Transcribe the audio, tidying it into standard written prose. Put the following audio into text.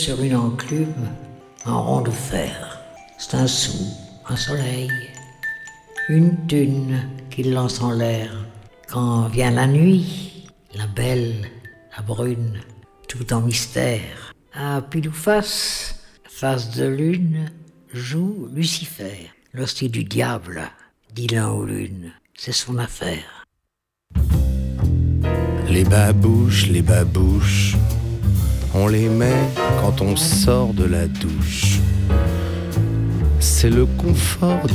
Sur une enclume, un rond de fer. C'est un sou, un soleil, une thune qu'il lance en l'air. Quand vient la nuit, la belle, la brune, tout en mystère. À pile ou face de lune, joue Lucifer. L'hostie du diable, dit l'un ou l'une, c'est son affaire. Les babouches, on les met quand on sort de la douche. C'est le confort